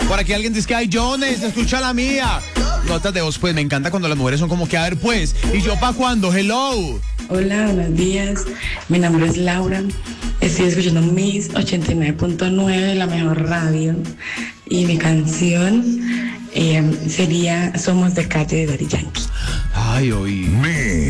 Por aquí alguien dice que hay Jones, escucha la mía. Notas de voz, pues me encanta cuando las mujeres son como que, a ver, pues, ¿y yo pa' cuándo? Hello. Hola, buenos días. Mi nombre es Laura. Estoy escuchando Miss 89.9, la mejor radio. Y mi canción sería Somos de Calle de Daddy Yankee. Ay, oí.